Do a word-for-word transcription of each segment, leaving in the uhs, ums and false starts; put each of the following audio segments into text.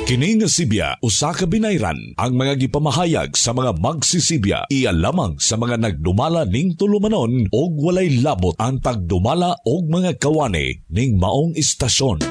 Kini nga Sibya usa ka binayran ang mga gipamahayag sa mga magsisibya iya lamang sa mga nagdumala ning tulumanon og walay labot ang pagdumala og mga kawani ning maong istasyon.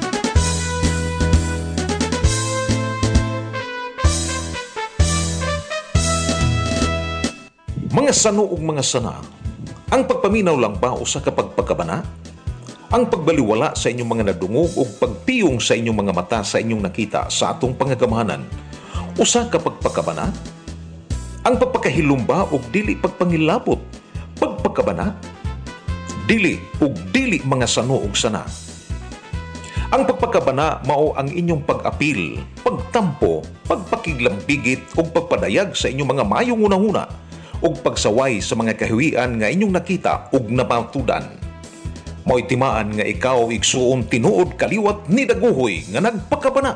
Mga sano ug mga sana, ang pagpaminaw lang ba usa ka pagpakabana? Ang pagbaliwala sa inyong mga nadungog o pagpiyong sa inyong mga mata sa inyong nakita sa atong pangagamahanan, usa ka pagpakabana? Ang pagpakahilumba o dili pagpangilabot, pagpakabana? Dili o dili mga sano ug sana. Ang pagpakabana mao ang inyong pag-apil, pagtampo, pagpakiglambigit o pagpadayag sa inyong mga mayong una-una o pagsaway sa mga kahiwian nga inyong nakita o napatudan. Mo'y timaan nga ikaw igsuon tinuod kaliwat ni daguhoy nga nagpakabana.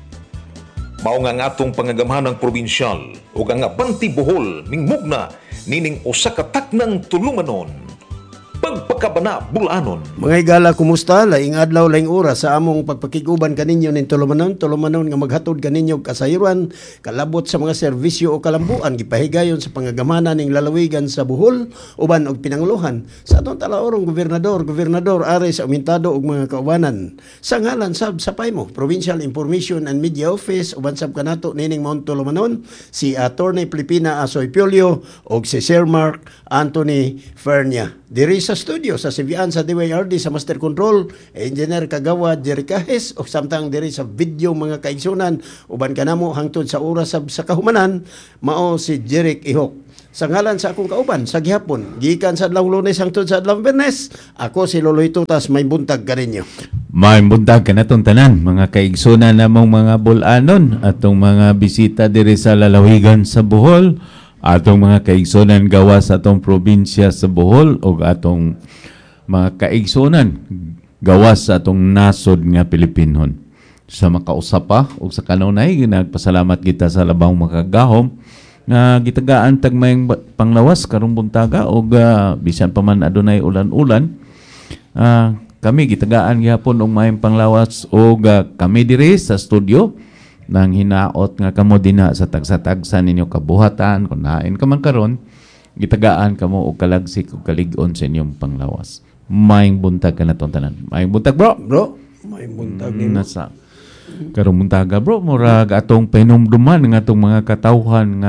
Mao nga nga atong pangagamahanang probinsyal o nga Banti Bohol mingmugna nining usa ka taknang tulumanon. Pagpakabana Bulanon. Mga higala, kumusta? Laing adlaw, laing oras sa among pagpakiguban kaninyo ning tulumanon. Tulumanon nga maghatod kaninyo kasayuran, kalabot sa mga serbisyo o kalambuan, gipahigayon sa pangagamanan ning lalawigan sa Bohol, uban og pinanguluhan. Sa atong talaorong gobernador, gobernador are sa umintado og mga kaubanan. Sa ngalan sab sa Paymo, Provincial Information and Media Office, uban sab kanato nining Mount Tulumanon, si Attorney Pilipina Asoy Piolio og si Sir Mark Anthony Fernia. Diri sa studio sa Sibian sa D Y R D sa Master Control, Engineer Kagawa Jerry Cajes o samtang diri sa video mga kaigsunan uban kanamo hangtod sa oras sa, sa kahumanan mao si Jeric Ihok. Sa ngalan sa akong kauban sa gihapon, gikan sa adlawng Lunes hangtod sa adlawng Biyernes, ako si Loloy Tutas, may buntag kaninyo. May buntag kanatong tanan mga kaigsunan namong mga bulanon atong mga bisita diri sa lalawigan sa Bohol. Atong mga kaigsunan gawas sa atong probinsya sa Bohol o atong mga kaigsunan gawas sa atong nasod nga Pilipinon. Sa makausapa o sa kanunay, nagpasalamat kita sa labang makagahom na gitagaan tagmayang panglawas karong buntaga o uh, bisan pa man adunay ulan-ulan. Uh, kami gitagaan gyapon og mayang panglawas o uh, kami diri sa studio nang hinaot nga kamo dina sa tagsa-tagsa ninyo kabuhatan kung nain ka man karon gitagaan kamo og kalagsik og kalig-on sa inyong panglawas. Maayong buntag kanatong tanan. Maayong buntag bro. Bro, maayong buntag mm, nimo. Nasa karong buntaga bro murag atong penumduman nga atong mga katawhan nga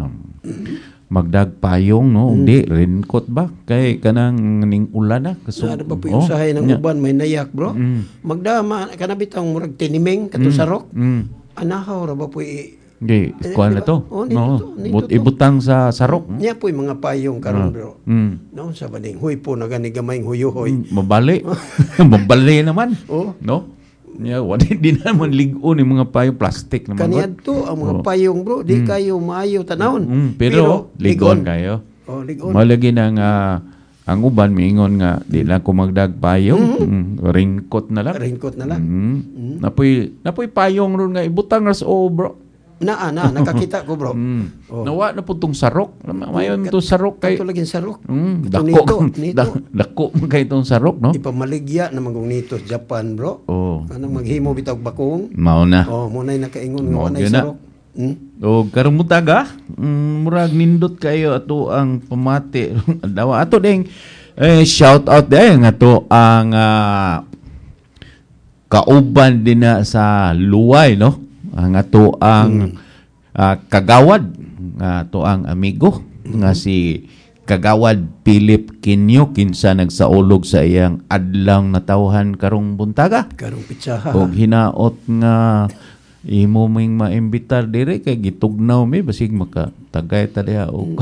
magdagpayong no mm. di raincoat ba kay kanang ning ulan na kaso ano ba po usahay ng yeah. uban may nayak bro mm. magdama kanabitang murag tiniming kato mm. sarok mm. anahaw ra ba po i okay, kuan na to. Oh, no. But ibutang sa sarok. Niya po mga payong karon bro. Mm. No, sa bading huy po na gani gamayng huyuhoy. Mm, mabali. Mabali naman. Oh. No? Nya wala din naman ligon ni mga payong plastic naman. Kaniadto ang mga oh. payong bro, di mm. kayo maayo tanawon. Mm, pero, pero ligon kayo. Oh, ligon. Malagi nang uh, ang uban miingon nga di lang ko magdag payong, mm-hmm. mm, raincoat na lang. Raincoat na lang. Mm. Mm. Napoy napoy payong ron nga ibutang ras o bro. Naa na nakakita ko bro. Mm. Oh. Nawa na po tong sarok. Mayon to sarok kay. Ito laging sarok. Mm. Dako nito, nito. Da, dako man kay tong sarok no. Ipamaligya na magong nito Japan bro. Oh. Kanang maghimo bitaw bakong. Mao na. Oh, mo nay nakaingon nga wanay sarok. Hmm? O karong butaga, mm, murag nindot kayo ato ang pamati. Dawa ato ding eh, shout out din ato ang uh, kauban din na sa Luway no. Ang ato ang hmm. uh, kagawad nga ato ang amigo hmm. nga si Kagawad Philip Kinyo kinsa nagsaulog sa iyang adlang natawhan karong buntaga. Karong pitsaha. Og hinaot nga imo ming maimbitar dire kay gitugnaw mi basig makatagay ta diha og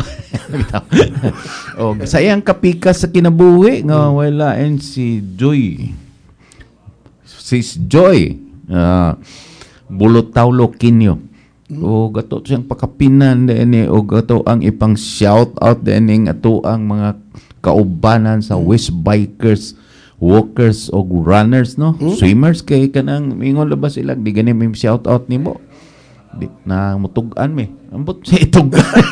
og sayang kapikas sa kinabuhi nga wala en si Joy sis Joy uh, Bulot Taulo Kinyo o gato siyang pakapinan din o gato ang ipang shout out din ato ang mga kaubanan sa West Bikers walkers o runners no hmm? Swimmers kay kanang mingon labas sila di gani may shout out nimo di na mutugan mi ambot sa itog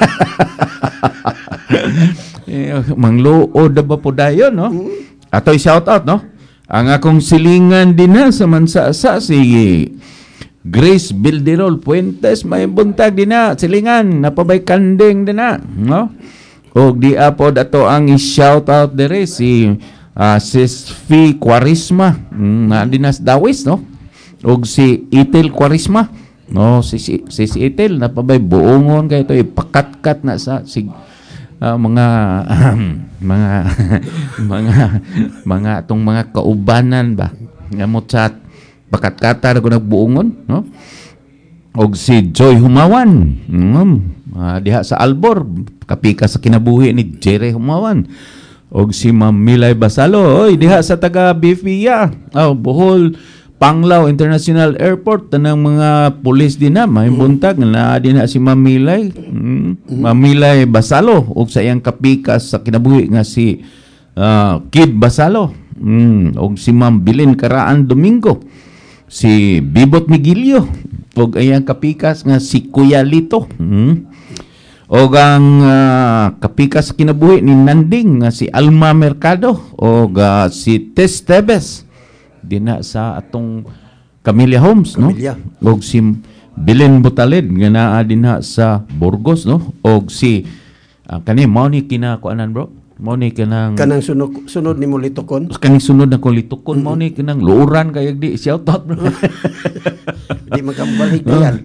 eh, mangluod ba po dayon no hmm? Ato i shout out no ang akong silingan din na sa mansa sa si Grace Bilderol Puentes may buntag din na silingan napabay kanding din na, no? Og di apod ato ang i-shout out dire si uh, Sis Fee Quarisma mm, na dinas Dawis, no? Og si Itel Quarisma, no? Si si, si, si Itel napabay buongon kay to ipakatkat na sa sig uh, mga mga mga mga atong mga kaubanan ba ngamot sa pakatkatar ko nagbuongon, no? Og si Joy Humawan, mm, uh, diha sa Albor, kapika sa kinabuhi ni Jerry Humawan. Og si Ma'am Milay Basalo, oy, diha sa taga Bifia, oh, Bohol, Panglao International Airport, tanang mga pulis din na, may buntag na din na si Ma'am Milay, mm, Ma'am Milay Basalo, og sa iyang kapika sa kinabuhi nga si uh, Kid Basalo, mm, og si Ma'am Bilin Karaan Domingo, si Bibot Migilio, og ayang kapikas nga si Kuya Lito, hmm? og ang uh, kapikas kinabuhi ni Nanding nga si Alma Mercado, og uh, si Tess Tebes dina sa atong Camellia Homes, no? Camellia. Og si Bilen Butaled nga naa dinha sa Burgos, no? Og si uh, kani mao ni kinakuanan, bro, mao ni kanang Kanang sunod, sunod ni mo litokon. kaning sunod na ko litukon, mao ni kanang luuran kayag di shout out, bro. Di magkambalik na yan.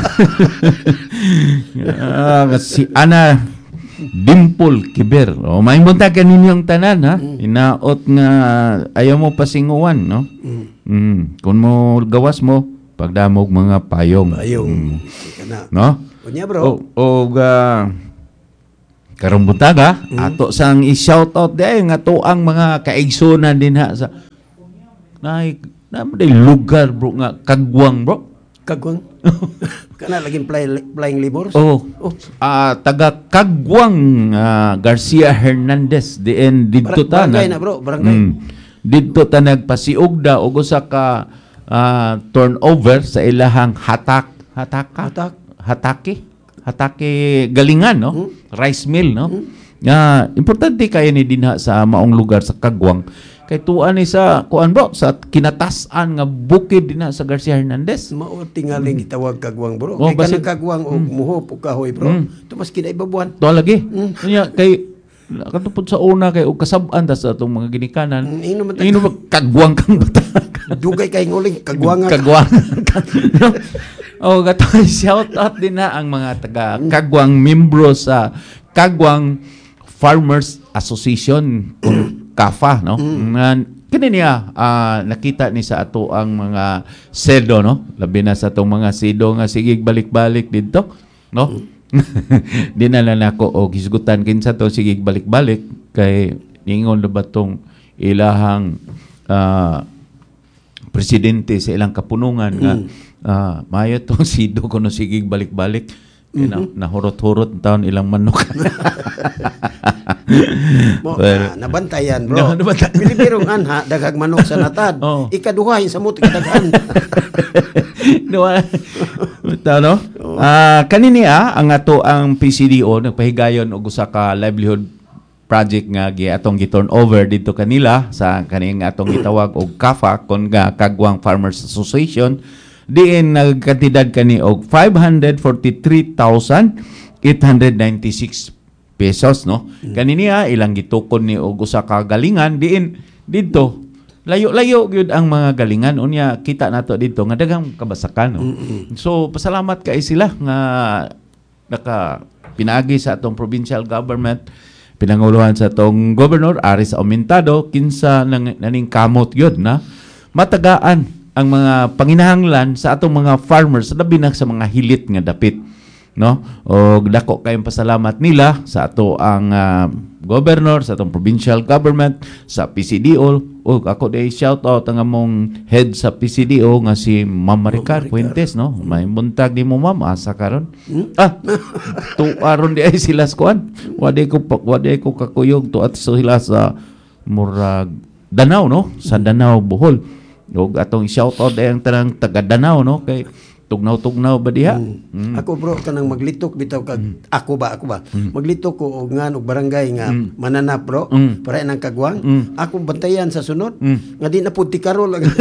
Ah, si Ana Dimple Kiber. O, may buntag kaninyong tanan, ha? Inaot nga ayaw mo pasinguan, no? Mm. Kung mo gawas mo, pagdamog mga payong. Ayong. Mm. Kana. No? Kunya bro. O, o uh, karong buntaga, ato sang i-shout out dahil nga to ang mga kaigsunan din ha sa na na lugar, bro, nga Kagwang, bro. Kagwang. Kana laging fly, flying libors. Oh, oh. Ah, taga Kagwang ah, Garcia Hernandez diin didto ta Barangay nag- na, bro, barangay. Mm. Didto ta nagpasiugda og usa ka ah, turnover sa ilahang hatak hataka Hatak. hatake hatake galingan, no? Hmm. Rice mill, no? Nga importante kay ni dinha sa maong lugar sa Kagwang kay tuan ni sa kuan, bro, sa kinatasan nga bukid dinha sa Garcia Hernandez. Mao tingaling gitawag Kagwang, bro. Oh, Kay basig- kanang Kagwang og muhop og kahoy, bro. Mm. Tumas kinaibabuan. To lagi. Kanya kay katupod sa una kay og kasab-an ta sa atong mga ginikanan. Mm, ino man ta- Ino ba Kagwang kang bata? Dugay kay nguling Kagwang. Kagwang. Oh, gatoy shout out din na ang mga taga Kagwang membro sa Kagwang Farmers Association kung Kafa, no? Na kini niya ah, nakita ni sa ato ang mga sedo, no? Labi na sa atong mga sedo nga sige balik-balik dito, no? Di na lang ako og hisgutan kinsa to sige balik-balik kay ningon na ba tong ilahang ah, presidente sa ilang kapunungan nga ah, mayo tong sido kuno sige balik-balik. Kaya na, nahurot-hurot ang taon ilang manok. Mo, Well, ah, nabantayan, bro. No, nabantayan. Pilipirong anha dagag manok sa natad. Oh. Ikaduha sa muti kadagan. No, ito, no? Ah, kanini ah, ang ato ang P C D O nagpahigayon og usa ka livelihood project nga gi atong gi-turn over dito kanila sa kaning atong gitawag og Kafa kon nga Kagwang Farmers Association. Diin nagkantidad kani og five hundred forty-three thousand eight hundred ninety-six pesos, no? Kanini ah, ilang gitukon ni og usa ka galingan diin didto layo-layo gyud ang mga galingan unya kita nato dito nga daghang kabasakan, no? So pasalamat kay sila nga naka pinagi sa atong provincial government, pinanguluhan sa atong governor Aris Aumentado kinsa nang naning kamot gyud na matagaan ang mga panginahanglan sa atong mga farmers labi na sa mga hilit nga dapit, no? Og dako kayong pasalamat nila sa ato ang uh, governor, sa atong provincial government, sa P C D O. Og ako day shout out ang among head sa P C D O nga si Ma'am Maricar Fuentes, no? May buntag ni mo, ma'am, asa karon. Hmm? Ah, tu aron di ay sila skuan. Wadi ko wadi ko kakuyog to at sila sa murag Danau, no? Sa Danau, Bohol. Og atong shout out ang tanang taga Danau, no? Kay tugnaw-tugnaw ba diha? Mm. Ako bro kanang maglitok bitaw kag mm. ako ba ako ba mm. maglitok ko og ngan og barangay nga mm. mananap bro mm. para nang kagwang mm. ako bantayan sa sunod mm. nga di na pud tikarol lang.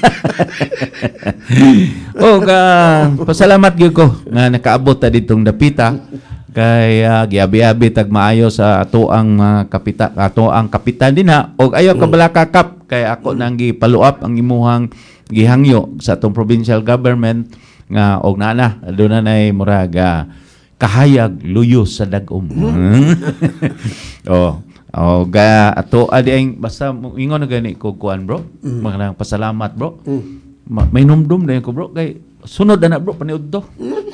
Oh, ka pasalamat gyud ko nga nakaabot ta ditong dapita kay uh, giabi-abi tag maayo sa ato ang uh, kapita ato ang kapitan dinha og ayo ka bala kakap kay ako nang gipaluap ang imuhang gihangyo sa atong provincial government nga og nana aduna nay murag uh, kahayag luyos sa dag-om. Oh, oh ga ato adi ang basta ingon na gani ko kuan bro. Mm. Magandang pasalamat bro. Mm. Ma, may numdum na ko bro kay sunod na bro paniud to.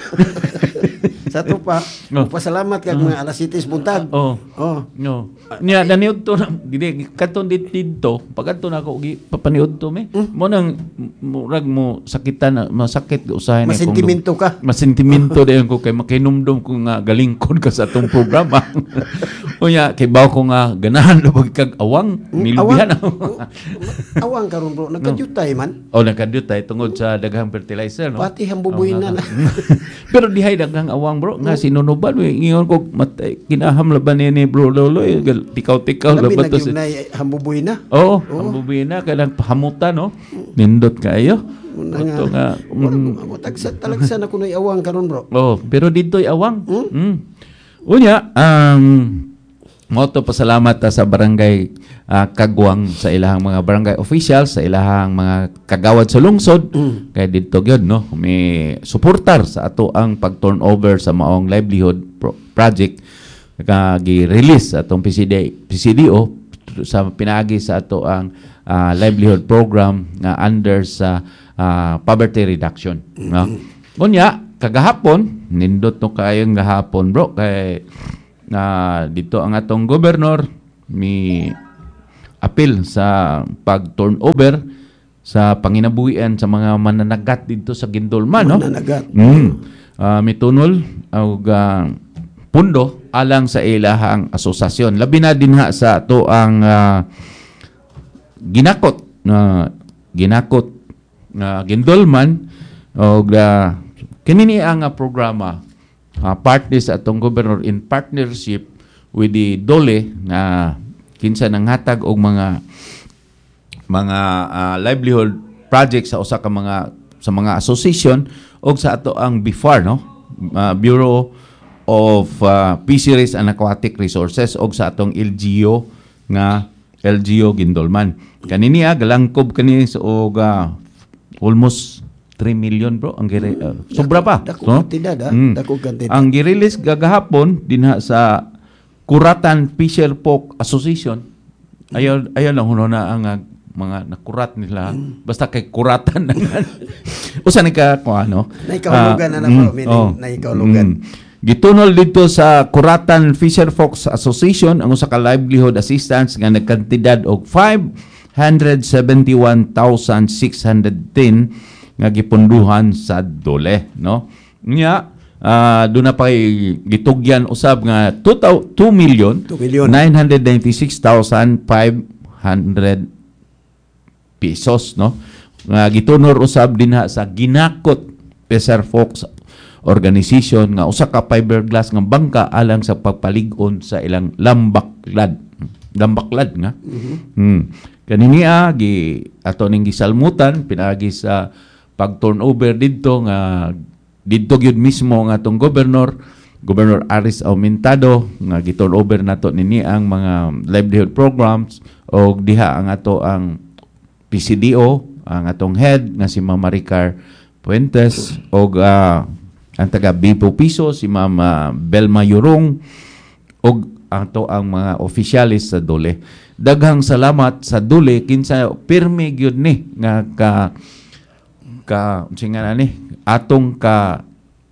Sa to pa, oh. Pasalamat kag mga alas sitis buntag. Oh. Oh. No. Nya daniud to na gidi kadton dito pagadto na ako gi papaniud to me. Mm. Mo nang murag mo sakitan na masakit usahay na ko. Masentimento ka. Masentimento dayon ko kay makinumdum ko nga galingkod ka sa atong programa. Unya kay baw ko nga ganahan na kag awang nilubihan. Awang karon bro, nagkadyutay man. Oh, nagkadyutay tungod sa daghang fertilizer no. Pati hambubuin oh, na. Pero dihay daghang awang bro nga sinunuban ingon ko matay kinaham laban ni bro lolo tikaw-tikaw laban to. Labi na hambubuin na. Oo, hambubuin na kanang pahamutan no. Nindot kayo. Ito nga. Ako tagsa talagsan ako na awang karon bro. Oh, pero dito'y awang. Hmm? Mm. Unya, um, mo to pasalamat ta sa barangay uh, Kagwang sa ilahang mga barangay officials, sa ilahang mga kagawad sa lungsod. Mm. Kaya dito gyud no, may suportar sa ato ang pag-turnover sa maong livelihood pro- project nga gi-release atong P C D P C D O sa pinaagi sa ato ang uh, livelihood program nga under sa uh, poverty reduction. Mm. No? Unya, kagahapon nindot no kayong gahapon bro kay na uh, dito ang atong gobernador mi apil sa pag-turnover sa panginabuhian sa mga mananagat dito sa Gindolman no. Mananagat. Mm. Uh, mitunol og uh, pundo alang sa ilahang asosasyon. Labi na dinha sa ato ang uh, ginakot na uh, ginakot na uh, Gindolman og uh, kinini ang uh, programa Uh, partly sa atong governor in partnership with the Dole na kinsa nang hatag og mga mga uh, livelihood projects sa usa ka mga sa mga association og sa ato ang B F A R no uh, Bureau of uh, Fisheries and Aquatic Resources og sa atong L G U nga L G U Gindolman kanini ah, galangkob kani sa og uh, almost three million bro ang gire uh, sobra pa dako no? Kantidad ah Mm. dako kantidad Ang gi-release gagahapon dinha sa Kuratan Fisher Folk Association ayo ayo lang huno na ang uh, mga nakurat nila mm. basta kay kuratan na usa ni ka ko ano naikahulugan uh, na na bro mm, meaning oh, naikahulugan mm. Gitunol dito sa Kuratan Fisher Folk Association ang usa ka livelihood assistance nga nagkantidad og five hundred seventy-one thousand six hundred ten nga gipunduhan sa Dole no nya uh, do na pa gitugyan usab nga two million nine hundred ninety-six thousand five hundred pesos no nga gitunor usab dinha sa ginakot Fisher Folk Organization nga usa ka fiberglass nga bangka alang sa pagpalig-on sa ilang lambaklad lambaklad nga mm-hmm. hmm. kanini ah, gi ato ning gisalmutan pinaagi sa pag-turnover dito nga dito gyud mismo nga atong gobernador Governor Aris Aumentado nga gi-turnover nato nini ang mga livelihood programs og diha ang ato ang P C D O ang atong head nga si Ma'am Maricar Puentes og uh, ang taga Bipo Piso si Ma'am uh, Belma Yurong og ato ang mga opisyalis sa Dole. Daghang salamat sa Dole kinsa pirmi gyud ni nga ka ka singa na ni atong ka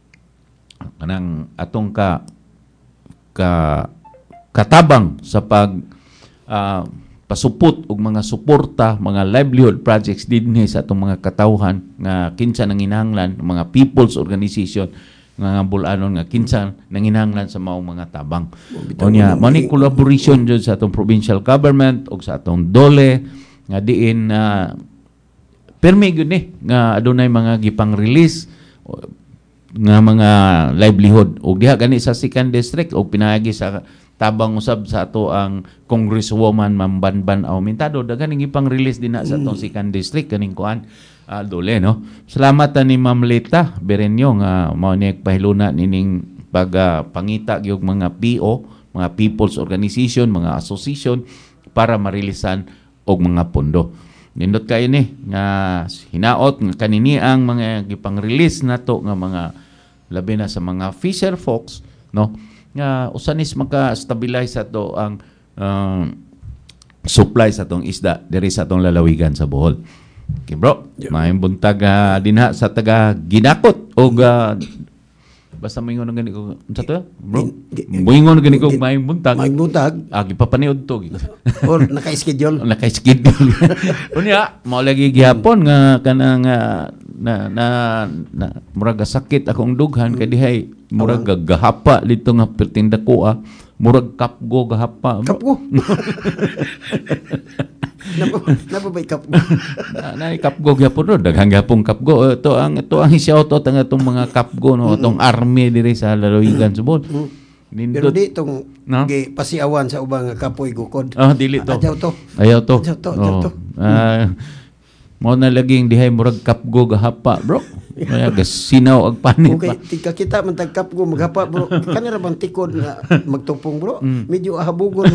kanang atong ka ka katabang sa pag uh, pasupot og mga suporta mga livelihood projects dinhi sa atong mga katawhan nga kinsa nanginahanglan mga people's organization nga bulanon nga kinsa nanginahanglan sa maong mga tabang. Unya mo ni collaboration jud sa atong provincial government og sa atong Dole nga diin uh, permi gyud ni nga adunay mga gipang-release nga mga livelihood ug diha gani sa second district og pinaagi sa tabang usab sa ato ang Congresswoman Ma'am Banban Aumentado daghan ning ipang-release din na sa atong second district kaning kuan uh, dole no. Salamat ni Ma'am Lita Berenyo nga mao ni pahiluna nining pag uh, pangita gyud mga P O, mga people's organization, mga association para marilisan og mga pondo. Nindot kayo ni nga hinaot nga kanini ang mga gipang-release nato nga mga labi na sa mga fisher folks no nga usanis maka-stabilize ato ang uh, supply sa atong isda diri sa atong lalawigan sa Bohol. Okay bro, yeah. Maayong buntag uh, dinha sa taga Ginakot og uh, basta moingon gani ko unsa to bro moingon gani ko maayong buntag maayong buntag agi papaniud to or naka-schedule naka-schedule unya mao lagi gihapon nga kanang uh, na na, na murag sakit akong dughan kay dihay murag gahapa dito nga pertinda ko ah murag kapgo gahapa kapgo Napo napo bay kapgo na na kapgo gyapon ro daghang gyapon kapgo ito ang ito ang shout out ang atong mga kapgo no atong army diri sa lalawigan subod pero di itong no? pasiawan sa ubang kapoy gukod ah dili to ayaw to ayaw to ayaw to, ayaw to. Ah mo na laging dihay murag kapgo gahapa bro kaya gasinaw ag panit okay tika kita man tag kapgo maghapa bro kanira bang tikod nga magtupong bro mm. medyo ahabugon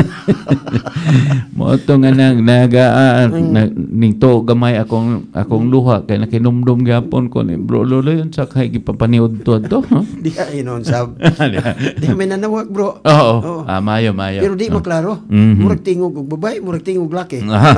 mo to nga nang naga na, ning to gamay akong akong luha kay nakinumdum gyapon ko ni bro lolo yun sa kay gipapaniud to to diha inon sab diha may nanawag bro oo oh, ah mayo mayo pero di oh. maklaro mm-hmm. murag tingog og babae murag tingog laki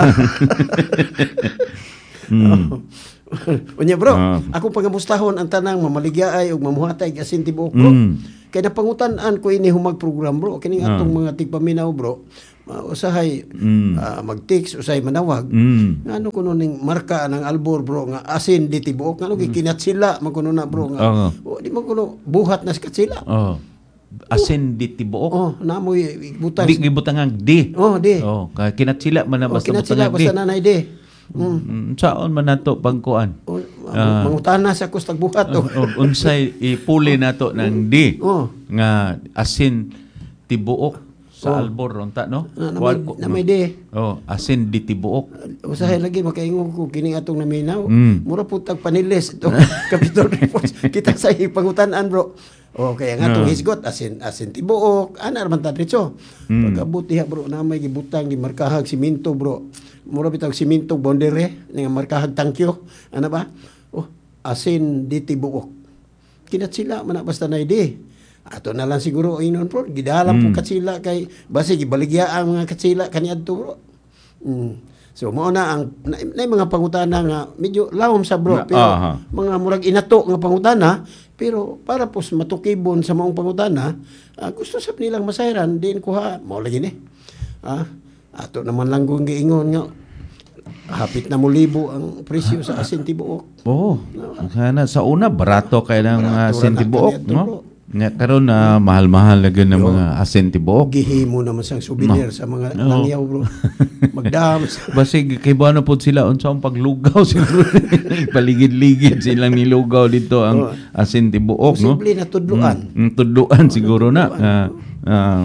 mm. Unya bro, uh. ako pagamustahon ang tanang mamaligyaay ug mamuhatay asin tibuok bro. Mm. Kay napangutan-an ko ini humag program bro, kining atong uh. mga tigpaminaw bro. Uh, usahay mm. uh, mag-text, usahay manawag. Mm. Ngano kuno ning marka ng albor bro nga asin di tibuok ngano gikinat sila magkuno na bro nga. Uh. O, di man kuno buhat na sila. Oh. Asin di tibuok. Oh, namoy butang. Di gibutang ang di. Oh, di. Oh, kay kinat sila man na basta oh, kinat sila basta nanay di. Mm. Saon man nato pangkuan? Oh, uh, mangutana sa kustag buhat uh, uh, unsay ipuli nato ng di oh. nga asin tibuok sa oh. albor ronta no? Na, na, may, na may di. Oh, asin di tibuok. Uh, usahay lagi makaingon ko kining atong naminaw. Mm. Mura putag panilis ito Capitol Reports. Kita sa pangutanan bro. Okay, ang atong uh. hisgot asin asin tibuok ana man ta diretso. Mm. Pagabot diha bro na may gibutang di markahag siminto bro. Mura bitag siminto bondere nga markahag tangkyo. Ano ba? Oh, asin di tibuok. Kinat sila man basta na di. Ato na lang siguro inon bro. Gidalam mm. po katsila kay basi gibaligya ang mga katsila kaniadto bro. Mm. So mao na ang na, na mga pangutana nga medyo lawom sa bro pero uh-huh. mga murag inato nga pangutana pero para pos matukibon sa maong pangutana uh, gusto sab nilang masayran din kuha mao lagi ni. Ah, ato naman lang kung giingon nga hapit na mulibo ang presyo sa asin tibuok. Oo. Oh, sana sa una barato kay ng asin tibuok, no? Nya karon na uh, mahal-mahal lagi ng mga asin tibuok. Gihimo naman sang souvenir no. sa mga no. langyaw bro. Magdam. Basig kay buano pod sila unsa ang paglugaw siguro. Paligid-ligid silang nilugaw dito ang oh. asin tibuok, no? Posible na tudluan. Mm, tudluan siguro na. Uh, uh,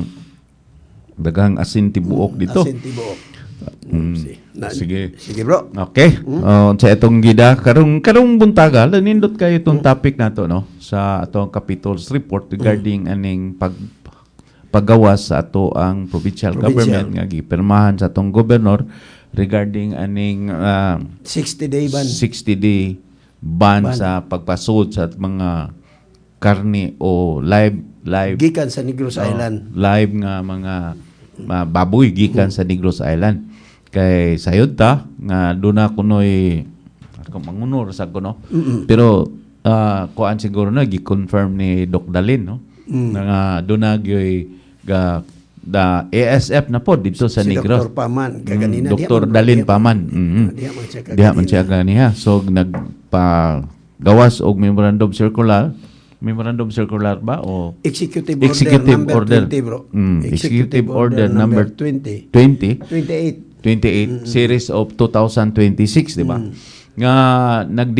daghang asin tibuok dito. Asin tibuok. Mm. Na, sige. Sige bro. Okay. Mm. Uh, sa itong gida karong karong buntaga nindot kayo itong mm. topic nato no sa atong Capitol's report regarding mm. aning pag paggawas sa ato ang provincial, provincial. government nga gipirmahan sa atong gobernador regarding aning uh, sixty day ban. sixty day ban, ban sa pagpasod sa mga karne o live live gikan sa Negros uh, Island. Live nga mga uh, baboy gikan mm. sa Negros Island. Kay sayod ta nga duna kunoy ako mangunor sa kuno. Mm-mm. Pero uh, kuan siguro na gi-confirm ni Doc Dalin no. Mm. Nga duna gyoy ga da A S F na po dito sa si Negros. Doctor Paman kaganina mm, Doctor Dalin Paman. Mm-hmm. Diha man siya ganiha. So nagpa gawas og memorandum circular. Memorandum circular ba o Executive Order Executive number order. twenty bro. Mm, Executive, Executive Order, order number twenty. twenty. twenty-eight twenty-eight mm-hmm. series of twenty twenty-six, di ba? Mm. Nga nagdili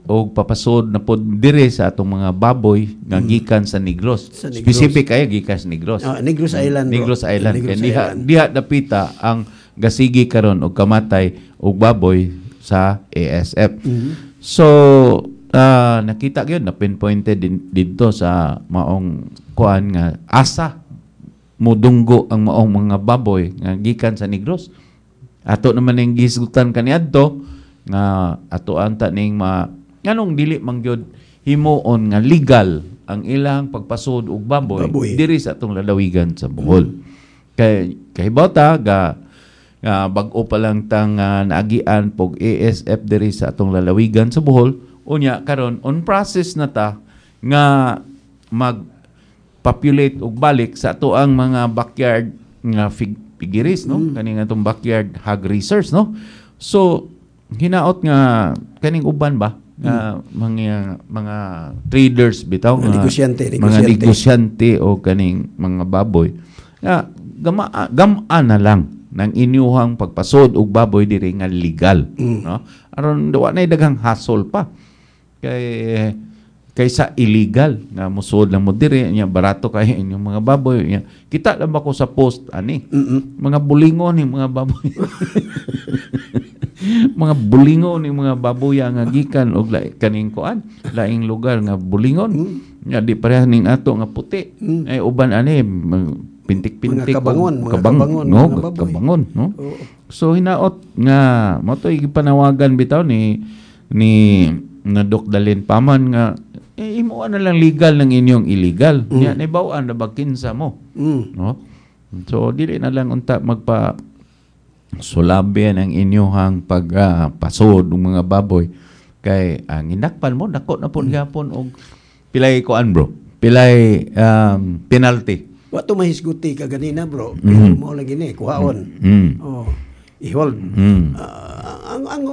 o papasod na pod dire sa atong mga baboy nga gikan sa Negros. Sa Negros. Specific kaya gikan sa Negros. Ah, Negros Island, bro. Negros Island. Negros Kaya diha, Island. diha dapita ang gasigi karon og kamatay og baboy sa A S F. So ah, nakita gyud na pinpointed din dito sa maong kuan nga asa mudunggo ang maong mga baboy nga gikan sa Negros. Ato naman ning gisgutan kaniadto nga ato anta ning ma nganong dili man gyud himuon nga legal ang ilang pagpasud og baboy, Baboy. diri sa atong lalawigan sa Bohol. Kay kay bota ga nga bag-o pa lang tang uh, naagian pog A S F diri sa atong lalawigan sa Bohol, unya karon on process na ta nga mag populate og balik sa ato ang mga backyard nga fig pigiris, no? Mm. Kaning atong backyard hog research, no? So hinaot nga kaning uban ba nga mm. mga mga traders bitaw mga nga negosyante, mga negosyante. negosyante o kaning mga baboy nga gama gam-an na lang ng inyuhang pagpasod og baboy diri nga legal, Mm. no? Aron wa nay daghang hassle pa kay kaysa illegal nga musod lang mo diri nya barato kay inyong mga baboy nya kita lang ba ko sa post ani Mm-mm. mga bulingon ni mga baboy mga bulingon ni mga baboy nga gikan og la, kaning kuan laing lugar nga bulingon nya di pareha ning ato nga puti ay uban ani mag- pintik-pintik Mga kabangon, o mga kabang- kabangon, no, mga baboy. kabangon no. Oo. So hinaot nga mo to gipanawagan bitaw ni ni na Doc Dalin Paman nga eh, imo na lang legal ng inyong illegal. Mm. Nya naibaw-an na bagkinsa mo. Mm. No? So dili na lang unta magpa sulabian ang inyong pagpasod uh, ng mga baboy kay ang uh, inakpan mo dako na pud gapon og pilay kuan bro. Pilay um, penalty. Wato mahisguti ka ganina, bro. Mm. Mo lagi ni kuhaon. Mm. Oh. Ihol. Mm. Ah, ang ang